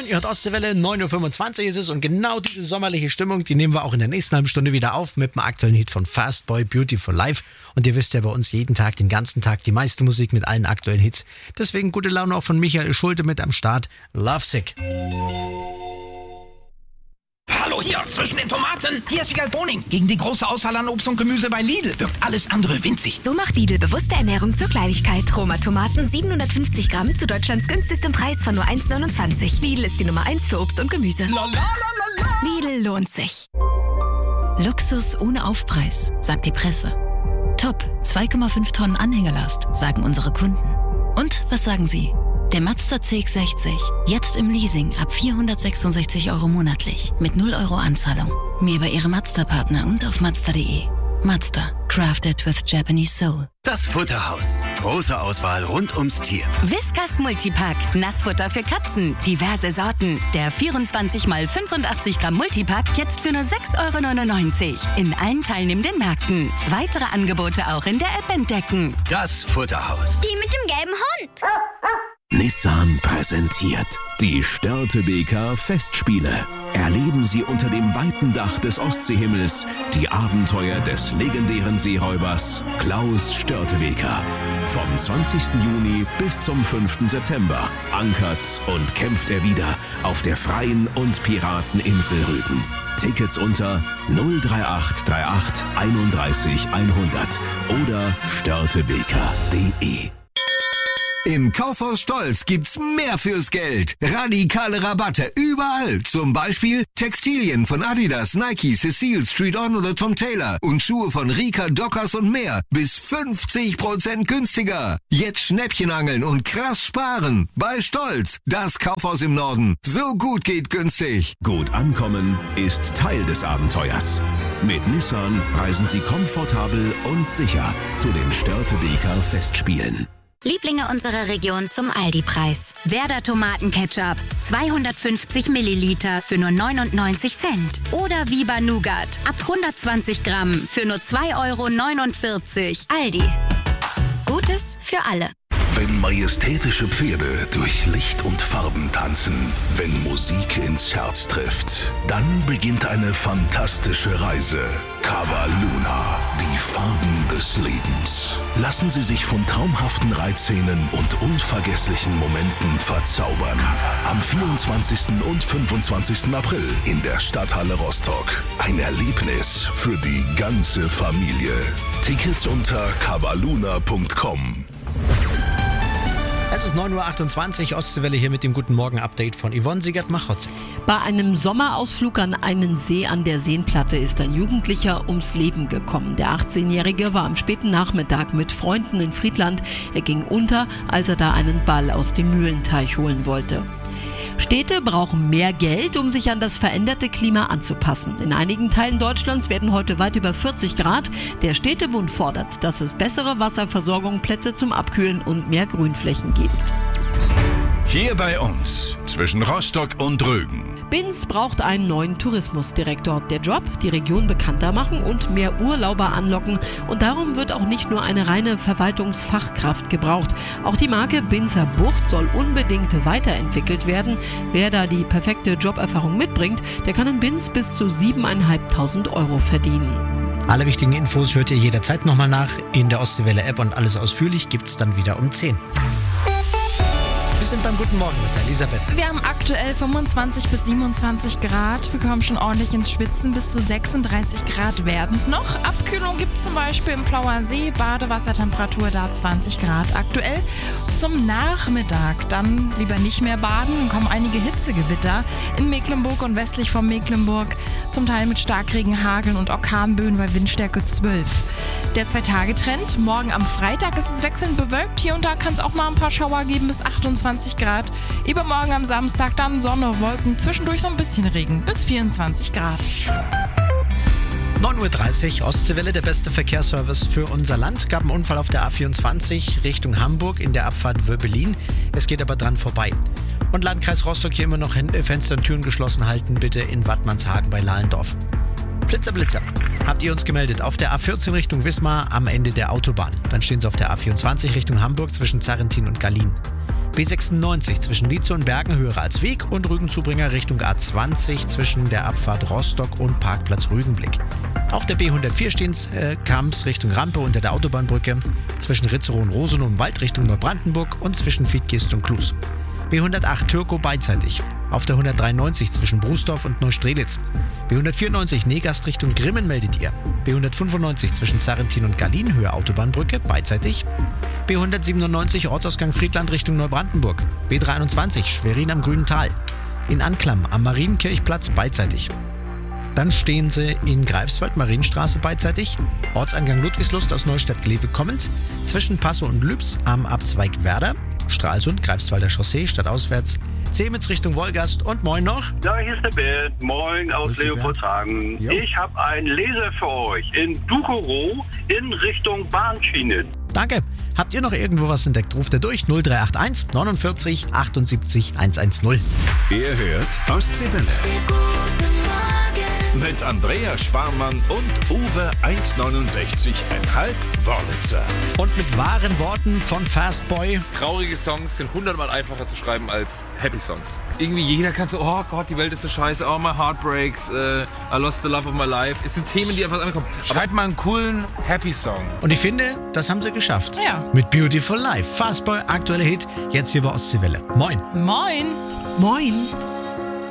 Moin, ihr hört Ostseewelle, 9.25 Uhr ist es und genau diese sommerliche Stimmung, die nehmen wir auch in der nächsten halben Stunde wieder auf mit dem aktuellen Hit von Fastboy, Beautiful Life. Und ihr wisst ja bei uns jeden Tag, den ganzen Tag, die meiste Musik mit allen aktuellen Hits. Deswegen gute Laune auch von Michael Schulte mit am Start, Lovesick. Hallo hier, zwischen den Tomaten. Hier ist Wiegald Boning. Gegen die große Auswahl an Obst und Gemüse bei Lidl wirkt alles andere winzig. So macht Lidl bewusste Ernährung zur Kleinigkeit. Roma Tomaten 750 Gramm zu Deutschlands günstigstem Preis von nur 1,29. Lidl ist die Nummer 1 für Obst und Gemüse. Lidl lohnt sich. Luxus ohne Aufpreis, sagt die Presse. Top, 2,5 Tonnen Anhängerlast, sagen unsere Kunden. Und was sagen Sie? Der Mazda CX-60, jetzt im Leasing ab 466 € monatlich, mit 0 € Anzahlung. Mehr bei Ihrem Mazda-Partner und auf Mazda.de. Mazda, crafted with Japanese soul. Das Futterhaus. Große Auswahl rund ums Tier. Whiskas Multipack. Nassfutter für Katzen. Diverse Sorten. Der 24 x 85 Gramm Multipack jetzt für nur 6,99 € in allen teilnehmenden Märkten. Weitere Angebote auch in der App entdecken. Das Futterhaus. Die mit dem gelben Hund. Nissan präsentiert die Störtebeker Festspiele. Erleben Sie unter dem weiten Dach des Ostseehimmels die Abenteuer des legendären Seeräubers Klaus Störtebeker. Vom 20. Juni bis zum 5. September ankert und kämpft er wieder auf der freien und Pirateninsel Rügen. Tickets unter 03838 31 100 oder störtebeker.de. Im Kaufhaus Stolz gibt's mehr fürs Geld. Radikale Rabatte überall. Zum Beispiel Textilien von Adidas, Nike, Cecile, Street On oder Tom Taylor und Schuhe von Rika, Dockers und mehr. Bis 50% günstiger. Jetzt Schnäppchen angeln und krass sparen. Bei Stolz, das Kaufhaus im Norden. So gut geht günstig. Gut ankommen ist Teil des Abenteuers. Mit Nissan reisen Sie komfortabel und sicher zu den Störtebeker Festspielen. Lieblinge unserer Region zum Aldi-Preis. Werder Tomatenketchup, 250 Milliliter für nur 99 Cent. Oder Viva Nougat, ab 120 Gramm für nur 2,49 €. Aldi. Gutes für alle. Wenn majestätische Pferde durch Licht und Farben tanzen, wenn Musik ins Herz trifft, dann beginnt eine fantastische Reise. Cava Luna, die Farben des Lebens. Lassen Sie sich von traumhaften Reitszenen und unvergesslichen Momenten verzaubern. Am 24. und 25. April in der Stadthalle Rostock. Ein Erlebnis für die ganze Familie. Tickets unter cavaluna.com. Es ist 9.28 Uhr, Ostseewelle hier mit dem Guten Morgen-Update von Yvonne Siegert-Machotzek. Bei einem Sommerausflug an einen See an der Seenplatte ist ein Jugendlicher ums Leben gekommen. Der 18-Jährige war am späten Nachmittag mit Freunden in Friedland. Er ging unter, als er da einen Ball aus dem Mühlenteich holen wollte. Städte brauchen mehr Geld, um sich an das veränderte Klima anzupassen. In einigen Teilen Deutschlands werden heute weit über 40 Grad. Der Städtebund fordert, dass es bessere Wasserversorgung, Plätze zum Abkühlen und mehr Grünflächen gibt. Hier bei uns, zwischen Rostock und Rügen. Binz braucht einen neuen Tourismusdirektor. Der Job, die Region bekannter machen und mehr Urlauber anlocken. Und darum wird auch nicht nur eine reine Verwaltungsfachkraft gebraucht. Auch die Marke Binzer Bucht soll unbedingt weiterentwickelt werden. Wer da die perfekte Joberfahrung mitbringt, der kann in Binz bis zu 7.500 € verdienen. Alle wichtigen Infos hört ihr jederzeit nochmal nach in der Ostseewelle-App und alles ausführlich gibt's dann wieder um 10. Wir sind beim Guten Morgen mit Elisabeth. Wir haben aktuell 25 bis 27 Grad. Wir kommen schon ordentlich ins Schwitzen. Bis zu 36 Grad werden es noch. Abkühlung gibt es zum Beispiel im Plauer See. Badewassertemperatur da 20 Grad aktuell. Zum Nachmittag dann lieber nicht mehr baden. Dann kommen einige Hitzegewitter in Mecklenburg und westlich von Mecklenburg. Zum Teil mit Starkregen, Hageln und Orkanböen bei Windstärke 12. Der 2-Tage-Trend. Morgen am Freitag ist es wechselnd bewölkt. Hier und da kann es auch mal ein paar Schauer geben bis 28 Grad. Übermorgen am Samstag dann Sonne, Wolken, zwischendurch so ein bisschen Regen bis 24 Grad. 9.30 Uhr, Ostseewelle, der beste Verkehrsservice für unser Land. Gab einen Unfall auf der A24 Richtung Hamburg in der Abfahrt Wöbelin. Es geht aber dran vorbei. Und Landkreis Rostock hier immer noch Fenster und Türen geschlossen halten, bitte in Wattmannshagen bei Lahlendorf. Blitzer. Habt ihr uns gemeldet auf der A14 Richtung Wismar am Ende der Autobahn. Dann stehen sie auf der A24 Richtung Hamburg zwischen Zarrentin und Gallien. B96 zwischen Lietze und Bergen höher als Weg und Rügenzubringer Richtung A20 zwischen der Abfahrt Rostock und Parkplatz Rügenblick. Auf der B104 stehen Kamps Richtung Rampe unter der Autobahnbrücke zwischen Ritzerow und Rosenau im Wald Richtung Neubrandenburg und zwischen Fiedkist und Klus. B108 Türkow beidseitig. Auf der 193 zwischen Brusdorf und Neustrelitz. B194 Negast Richtung Grimmen meldet ihr. B195 zwischen Zarrentin und Gallien Höhe Autobahnbrücke beidseitig. B197 Ortsausgang Friedland Richtung Neubrandenburg. B321 Schwerin am Grünen Tal. In Anklam am Marienkirchplatz beidseitig. Dann stehen sie in Greifswald, Marienstraße beidseitig. Ortseingang Ludwigslust aus Neustadt-Glewe kommend. Zwischen Passow und Lübs am Abzweig Werder. Stralsund, Greifswalder Chaussee, stadtauswärts. Zemitz Richtung Wolgast und moin noch. Ja, hier ist der Bild. Moin aus Leopoldshagen. Ich habe einen Leser für euch in Ducherow in Richtung Bahnschienen. Danke. Habt ihr noch irgendwo was entdeckt? Ruft ihr durch 0381 49 78 110. Ihr hört Ostseewelle. Mit Andrea Schwarmann und Uwe 1,69,5 Wörlitzer. Und mit wahren Worten von Fastboy. Traurige Songs sind 100-mal einfacher zu schreiben als Happy Songs. Irgendwie jeder kann so, oh Gott, die Welt ist so scheiße, oh my heart breaks, I lost the love of my life. Es sind Themen, die einfach ankommen. Schreibt mal einen coolen Happy Song. Und ich finde, das haben sie geschafft. Ja. Mit Beautiful Life. Fastboy, aktueller Hit, jetzt hier bei Ostseewelle. Moin. Moin. Moin.